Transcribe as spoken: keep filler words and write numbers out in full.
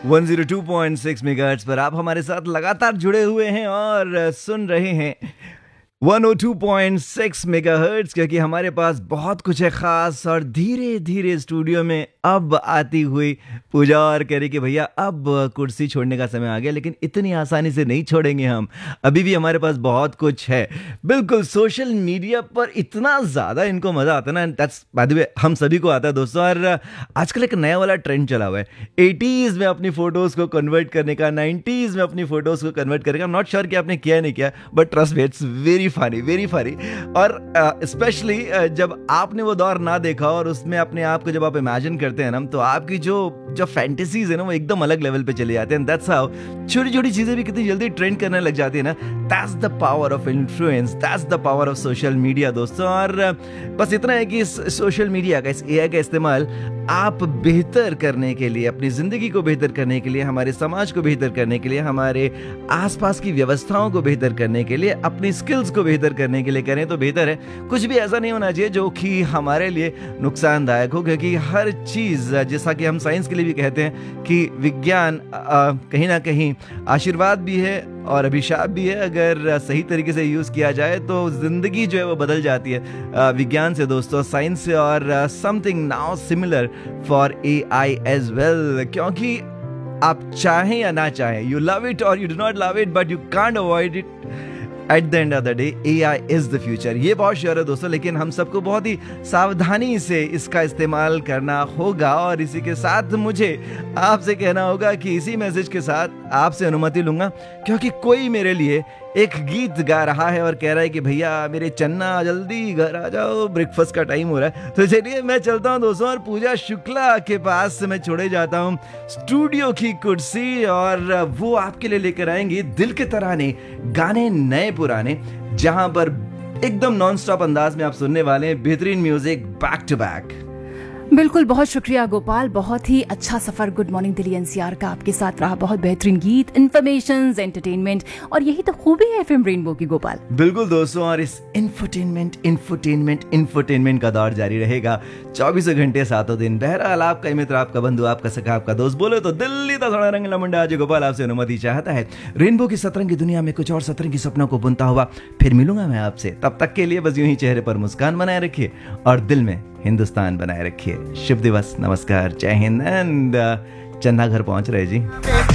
One zero two point six megahertz पर आप हमारे साथ लगातार जुड़े हुए हैं और सुन रहे हैं one zero two point six megahertz, क्योंकि हमारे पास बहुत कुछ है ख़ास। और धीरे धीरे स्टूडियो में अब आती हुई पूजा और कह रही कि भैया अब कुर्सी छोड़ने का समय आ गया, लेकिन इतनी आसानी से नहीं छोड़ेंगे हम, अभी भी हमारे पास बहुत कुछ है। बिल्कुल, सोशल मीडिया पर इतना ज़्यादा इनको मज़ा आता है ना, दैट्स बाय द वे हम सभी को आता है दोस्तों। और आजकल एक नया वाला ट्रेंड चला हुआ है, एटीज़ में अपनी फ़ोटोज़ को कन्वर्ट करने का, नाइन्टीज़ में अपनी फ़ोटोज़ को कन्वर्ट करने का। आई एम नॉट श्योर कि आपने किया नहीं किया, but trust me, it's very funny, very funny. और स्पेशली uh, uh, जब आपने वो दौर ना देखा और उसमें अपने आप को जब आप इमेजिन करते हैं ना, तो आपकी जो जो फैंटेसीज है ना, वो एकदम अलग लेवल पे चले जाते हैं। दैट्स हाउ छोटी छोटी चीजें भी कितनी जल्दी ट्रेंड करने लग जाती है ना। That's the power of influence, that's the power of social media दोस्तों। और uh, बस इतना है कि इस सोशल मीडिया का, इस एआई का इस्तेमाल आप बेहतर करने के लिए, अपनी जिंदगी को बेहतर करने के लिए, हमारे समाज को बेहतर करने के लिए, हमारे आसपास की व्यवस्थाओं को बेहतर करने के लिए, अपनी स्किल्स को बेहतर करने के लिए करें तो बेहतर है। कुछ भी ऐसा नहीं होना चाहिए जो कि हमारे लिए नुकसानदायक हो, क्योंकि हर चीज़, जैसा कि हम साइंस के लिए भी कहते हैं कि विज्ञान कहीं ना कहीं आशीर्वाद भी है और अभिशाप भी है। अगर सही तरीके से यूज़ किया जाए तो ज़िंदगी जो है वो बदल जाती है विज्ञान से दोस्तों, साइंस से। और something now similar for a I as well, क्योंकि आप चाहें या ना चाहें, यू लव इट और you do not love it, but you can't avoid it. At the end of the day A I is the future, ये बहुत sure है दोस्तों। लेकिन हम सबको बहुत ही सावधानी से इसका इस्तेमाल करना होगा। और इसी के साथ मुझे आपसे कहना होगा कि इसी मैसेज के साथ आपसे अनुमति लूंगा, क्योंकि कोई मेरे लिए एक गीत गा रहा है और कह रहा है कि भैया मेरे चन्ना जल्दी घर आ जाओ, ब्रेकफास्ट का टाइम हो रहा है। तो चलिए मैं चलता हूं दोस्तों और पूजा शुक्ला के पास से मैं छोड़े जाता हूं स्टूडियो की कुर्सी, और वो आपके लिए लेकर आएंगे दिल के तराने, गाने नए पुराने, जहां पर एकदम नॉन स्टॉप अंदाज में आप सुनने वाले हैं बेहतरीन म्यूजिक बैक टू बैक। बिल्कुल, बहुत शुक्रिया गोपाल, बहुत ही अच्छा सफर गुड मॉर्निंग दिल्ली एनसीआर का आपके साथ रहा। बहुत बेहतरीन गीत, इन्फॉर्मेशन, एंटरटेनमेंट, और यही तो खूबी है एफएम रेनबो की गोपाल। बिल्कुल दोस्तों, और इस इंफोटेनमेंट इंफोटेनमेंट इंफोटेनमेंट का दौर जारी रहेगा चौबीसों घंटे सातों दिन। बहरहाल आपका मित्र, आपका बंधु, आपका सखा, आपका दोस्त, बोले तो दिल्ली का थोड़ा रंगला मुंडा आज गोपाल आपसे अनुमति चाहता है रेनबो की सतरंगी दुनिया में कुछ और सतरंगी सपनों को बुनता हुआ फिर मिलूंगा मैं आपसे। तब तक के लिए बस यूं ही चेहरे पर मुस्कान बनाए रखिए और दिल में हिंदुस्तान बनाए रखिए। शुभ दिवस, नमस्कार, जय हिंद एंड चन्ना घर पहुंच रहे जी।